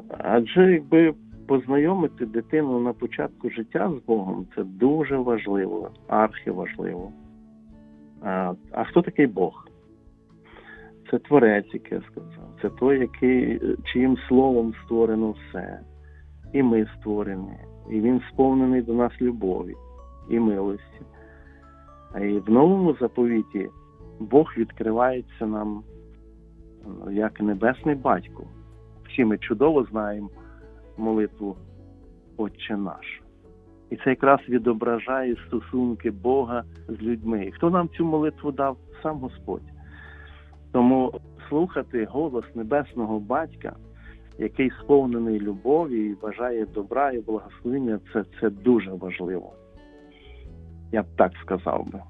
Адже якби познайомити дитину на початку життя з Богом, це дуже важливо, архіважливо. А хто такий Бог? Це Творець, як я сказав. Це той, чиїм словом створено все. І ми створені. І він сповнений до нас любові і милості. І в новому заповіті Бог відкривається нам як небесний батько. Всі ми чудово знаємо молитву «Отче наш». І це якраз відображає стосунки Бога з людьми. І хто нам цю молитву дав? Сам Господь. Тому слухати голос небесного батька, який сповнений любові і бажає добра і благословення, це дуже важливо. Я б так сказав би.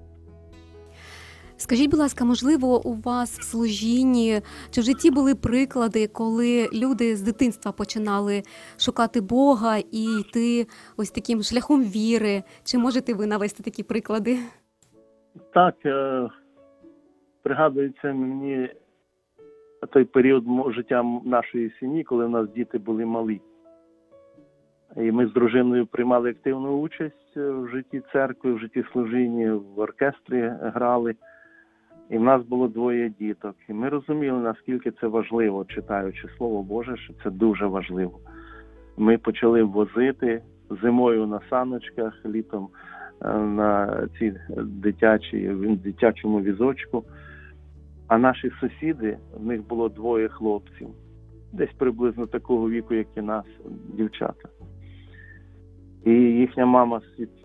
Скажіть, будь ласка, можливо, у вас в служінні чи в житті були приклади, коли люди з дитинства починали шукати Бога і йти ось таким шляхом віри? Чи можете ви навести такі приклади? Так, пригадується мені той період життя нашої сім'ї, коли в нас діти були малі. І ми з дружиною приймали активну участь в житті церкви, в житті служіння, в оркестрі грали. І в нас було 2 діток. І ми розуміли, наскільки це важливо, читаючи Слово Боже, що це дуже важливо. Ми почали возити зимою на саночках, літом на ці дитячому візочку. А наші сусіди, в них було 2 хлопців, десь приблизно такого віку, як і нас, дівчата. І їхня мама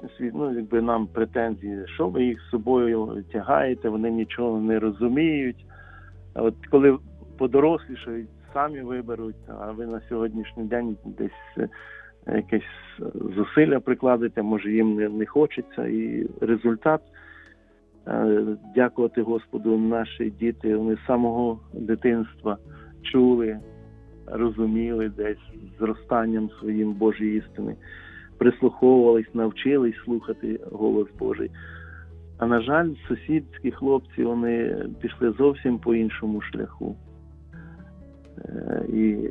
нам претензії, що ви їх з собою тягаєте, вони нічого не розуміють. А от коли подорослішають, самі виберуть, а ви на сьогоднішній день десь якесь зусилля прикладете, може їм не хочеться. І результат, дякувати Господу, наші діти, вони з самого дитинства чули, розуміли десь зростанням своїм Божої істини, прислуховувались, навчились слухати голос Божий. А, на жаль, сусідські хлопці, вони пішли зовсім по іншому шляху. І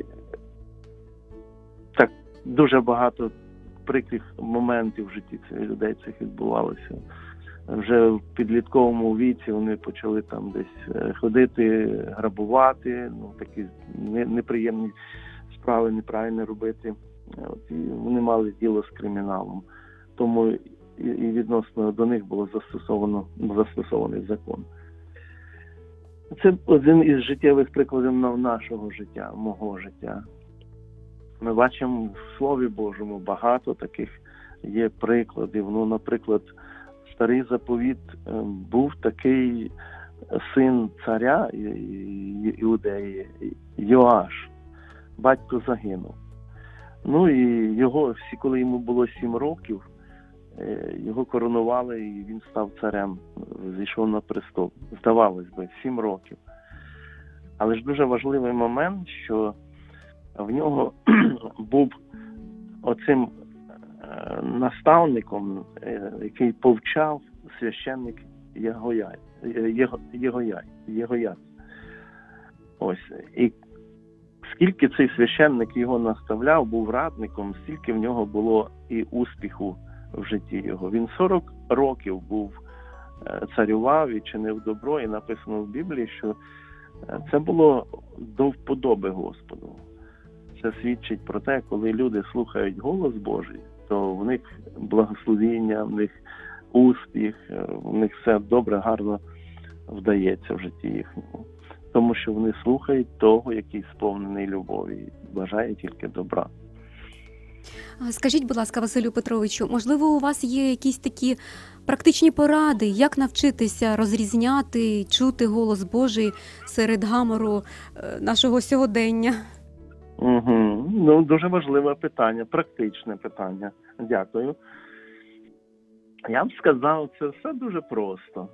так дуже багато прикрих моментів в житті цих людей цих відбувалося. Вже в підлітковому віці вони почали там десь ходити, грабувати, такі неприємні справи неправильно робити. І вони мали діло з криміналом. Тому і відносно до них було застосований закон. Це один із життєвих прикладів нашого життя, мого життя. Ми бачимо в Слові Божому багато таких є прикладів. Наприклад, Старий заповіт був такий син царя Іудеї, Йоаш. Батько загинув. І його, коли йому було 7 років, його коронували, і він став царем, зійшов на престол. Здавалось би, 7 років. Але ж дуже важливий момент, що в нього був оцим наставником, який повчав священник Єгояд. Ось. І скільки цей священник його наставляв, був радником, стільки в нього було і успіху в житті його. Він 40 років царював і чинив добро, і написано в Біблії, що це було до вподоби Господу. Це свідчить про те, коли люди слухають голос Божий, то в них благословіння, в них успіх, в них все добре, гарно вдається в житті їхньому. Тому що вони слухають того, який сповнений любові і бажає тільки добра. Скажіть, будь ласка, Василю Петровичу, можливо, у вас є якісь такі практичні поради, як навчитися розрізняти, чути голос Божий серед гамору нашого сьогодення? Дуже важливе питання, практичне питання. Дякую. Я б сказав, це все дуже просто.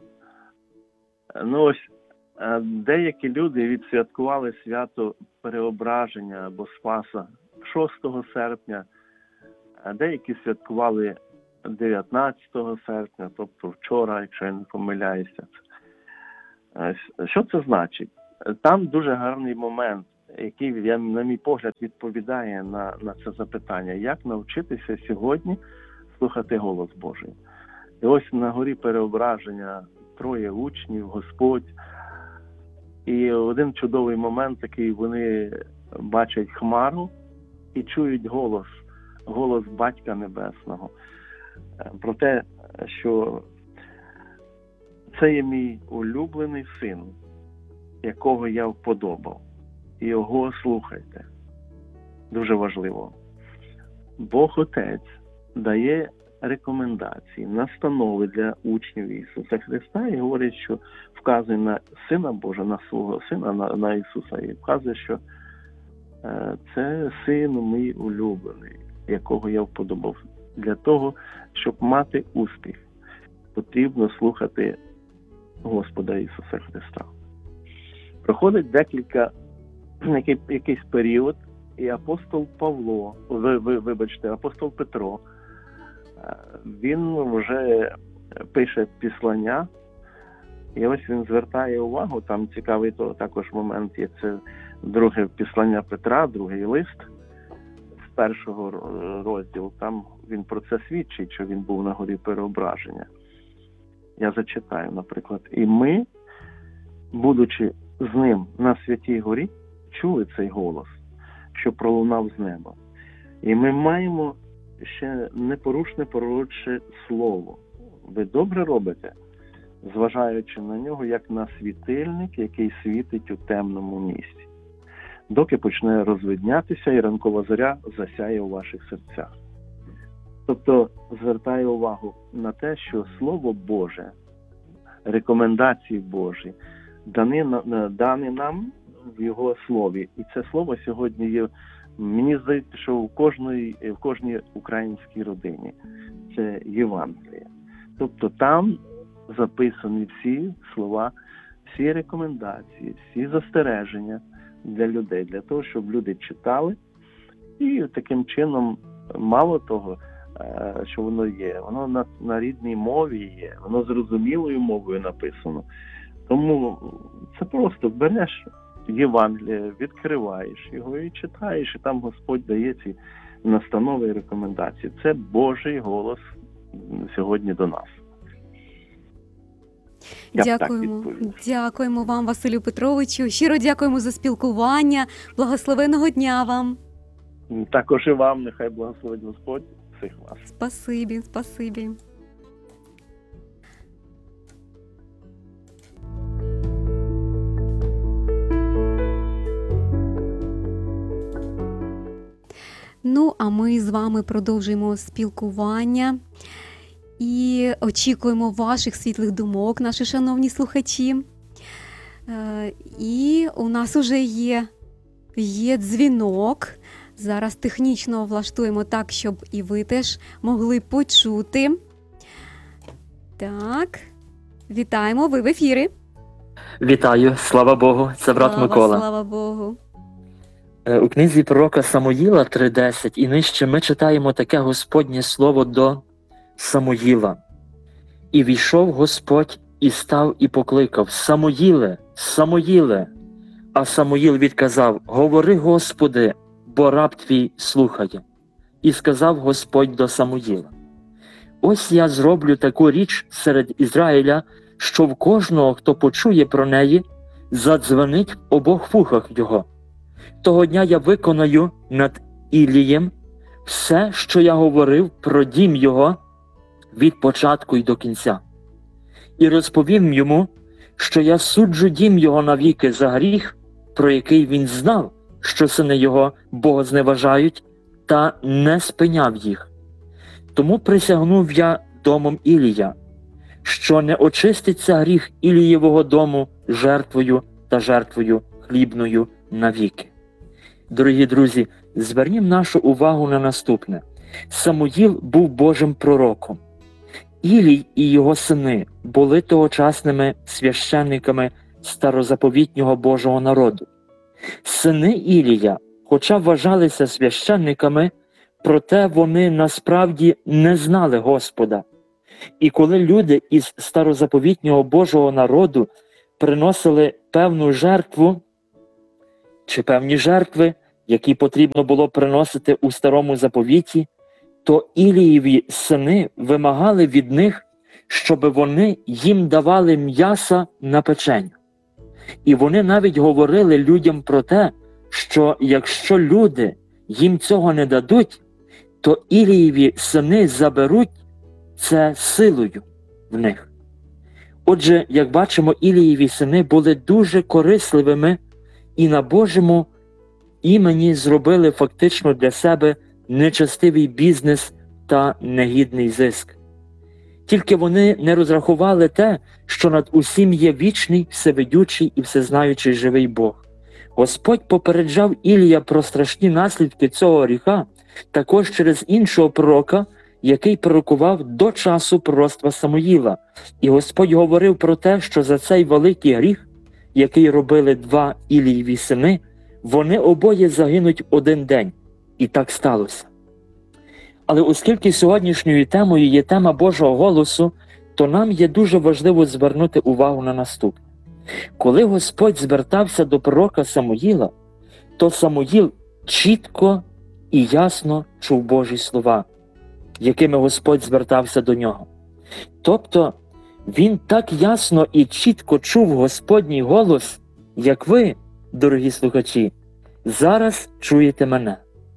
Деякі люди відсвяткували свято Переображення або Спаса 6 серпня, а деякі святкували 19 серпня, тобто вчора, якщо я не помиляюся. Що це значить? Там дуже гарний момент, який, на мій погляд, відповідає на це запитання. Як навчитися сьогодні слухати голос Божий? І ось на горі Переображення 3 учнів, Господь. І один чудовий момент такий, вони бачать хмару і чують голос Батька Небесного. Про те, що це є мій улюблений син, якого я вподобав. І його слухайте. Дуже важливо. Бог Отець дає рекомендації, настанови для учнів Ісуса Христа і говорить, що вказує на Сина Божа, на свого Сина, на Ісуса, і вказує, що це Син мій улюблений, якого я вподобав. Для того, щоб мати успіх, потрібно слухати Господа Ісуса Христа. Проходить якийсь період, і апостол апостол Петро, він вже пише післання, і ось він звертає увагу, там цікавий також момент є, це друге післання Петра, другий лист, з 1-го розділу, там він про це свідчить, що він був на горі Переображення. Я зачитаю, наприклад. І ми, будучи з ним на Святій горі, чули цей голос, що пролунав з неба. І ми маємо ще непорушне пророче слово. Ви добре робите, зважаючи на нього, як на світильник, який світить у темному місці, доки почне розвиднятися і ранкова зоря засяє у ваших серцях. Тобто звертає увагу на те, що Слово Боже, рекомендації Божі, дані нам в Його Слові. І це Слово сьогодні є, мені здається, що в кожній українській родині. Це Євангеліє. Тобто там записані всі слова, всі рекомендації, всі застереження для людей, для того, щоб люди читали. І таким чином, мало того, що воно є, воно на рідній мові є, воно зрозумілою мовою написано. Тому це просто береш Євангеліє, відкриваєш його і читаєш, і там Господь дає ці настанови і рекомендації. Це Божий голос сьогодні до нас. Дякуємо вам, Василю Петровичу. Щиро дякуємо за спілкування. Благословеного дня вам. Також і вам, нехай благословить Господь всіх вас. Спасибі. Ну, а ми з вами продовжуємо спілкування і очікуємо ваших світлих думок, наші шановні слухачі. І у нас уже є дзвінок. Зараз технічно влаштуємо так, щоб і ви теж могли почути. Так, вітаємо, ви в ефірі. Вітаю, слава Богу, це брат Микола. Слава Богу. У книзі пророка Самуїла 3:10 і нижче ми читаємо таке Господнє слово до Самуїла. І війшов Господь, і став, і покликав: Самуїле, Самуїле. А Самуїл відказав: Говори, Господи, бо раб твій слухає. І сказав Господь до Самуїла: Ось я зроблю таку річ серед Ізраїля, що в кожного, хто почує про неї, задзвенить в обох вухах його. Того дня я виконаю над Ілієм все, що я говорив про дім його від початку й до кінця. І розповім йому, що я суджу дім його навіки за гріх, про який він знав, що сини його богозневажають, та не спиняв їх. Тому присягнув я домом Ілія, що не очиститься гріх Ілієвого дому жертвою та жертвою хлібною навіки. Дорогі друзі, звернімо нашу увагу на наступне. Самуїл був Божим пророком. Ілій і його сини були тогочасними священниками старозаповітнього Божого народу. Сини Ілія, хоча вважалися священниками, проте вони насправді не знали Господа. І коли люди із старозаповітнього Божого народу приносили певну жертву, чи певні жертви, які потрібно було приносити у старому заповіті, то Ілієві сини вимагали від них, щоб вони їм давали м'яса на печеню. І вони навіть говорили людям про те, що якщо люди їм цього не дадуть, то Ілієві сини заберуть це силою в них. Отже, як бачимо, Ілієві сини були дуже корисливими і на Божому імені зробили фактично для себе нечестивий бізнес та негідний зиск. Тільки вони не розрахували те, що над усім є вічний, всевидючий і всезнаючий живий Бог. Господь попереджав Ілія про страшні наслідки цього гріха також через іншого пророка, який пророкував до часу пророцтва Самуїла. І Господь говорив про те, що за цей великий гріх, який робили два Ілієві сини, вони обоє загинуть один день. І так сталося. Але оскільки сьогоднішньою темою є тема Божого голосу, то нам є дуже важливо звернути увагу на наступне. Коли Господь звертався до пророка Самуїла, то Самуїл чітко і ясно чув Божі слова, якими Господь звертався до нього. Тобто, він так ясно і чітко чув Господній голос, як ви, дорогі слухачі, зараз чуєте мене.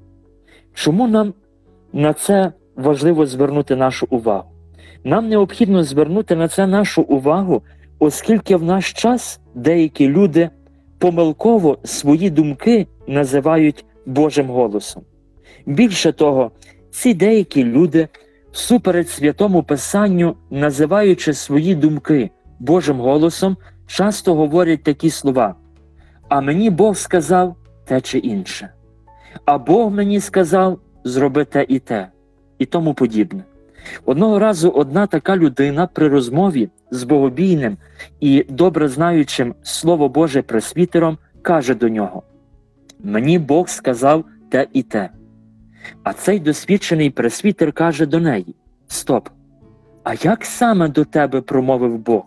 Чому нам на це важливо звернути нашу увагу? Нам необхідно звернути на це нашу увагу, оскільки в наш час деякі люди помилково свої думки називають Божим голосом. Більше того, ці деякі люди всупереч Святому Писанню, називаючи свої думки Божим голосом, часто говорять такі слова: «А мені Бог сказав те чи інше», «А Бог мені сказав зроби те і те», і тому подібне. Одного разу одна така людина при розмові з богобійним і добре знаючим Слово Боже пресвітером каже до нього: «Мені Бог сказав те і те». А цей досвідчений пресвітер каже до неї: «Стоп, а як саме до тебе промовив Бог?»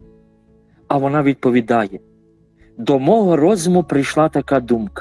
А вона відповідає: «До мого розуму прийшла така думка».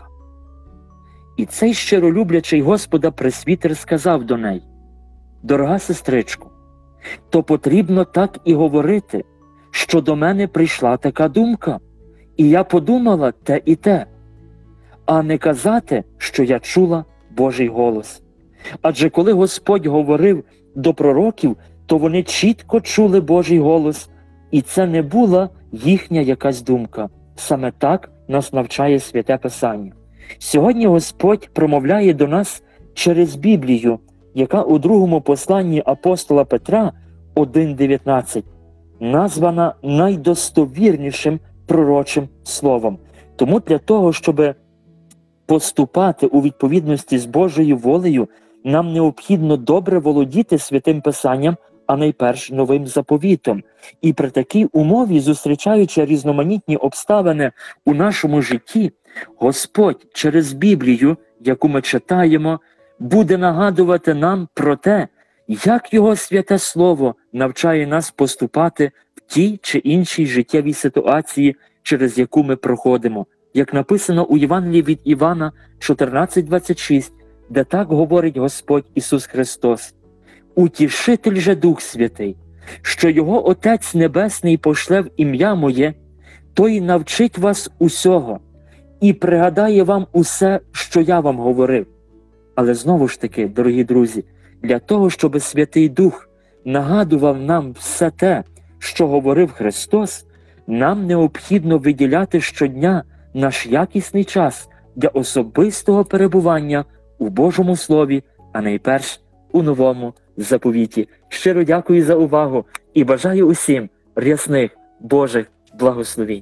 І цей щиролюблячий Господа пресвітер сказав до неї: «Дорога сестричко, то потрібно так і говорити, що до мене прийшла така думка, і я подумала те і те, а не казати, що я чула Божий голос». Адже коли Господь говорив до пророків, то вони чітко чули Божий голос, і це не була їхня якась думка. Саме так нас навчає Святе Писання. Сьогодні Господь промовляє до нас через Біблію, яка у другому посланні апостола Петра 1:19 названа найдостовірнішим пророчим словом. Тому для того, щоб поступати у відповідності з Божою волею, нам необхідно добре володіти Святим Писанням, а найперш Новим Заповітом. І при такій умові, зустрічаючи різноманітні обставини у нашому житті, Господь через Біблію, яку ми читаємо, буде нагадувати нам про те, як Його святе Слово навчає нас поступати в тій чи іншій життєвій ситуації, через яку ми проходимо. Як написано у Євангелії від Івана 14:26, де так говорить Господь Ісус Христос: «Утішитель же Дух Святий, що Його Отець Небесний пошле в ім'я Моє, той навчить вас усього і пригадає вам усе, що я вам говорив». Але знову ж таки, дорогі друзі, для того, щоб Святий Дух нагадував нам все те, що говорив Христос, нам необхідно виділяти щодня наш якісний час для особистого перебування у Божому Слові, а найперш у Новому Заповіті. Щиро дякую за увагу і бажаю усім рясних Божих благословінь.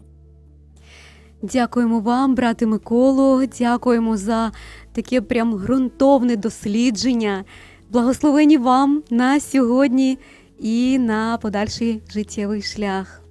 Дякуємо вам, брате Миколо, дякуємо за таке прям ґрунтовне дослідження. Благословені вам на сьогодні і на подальший життєвий шлях.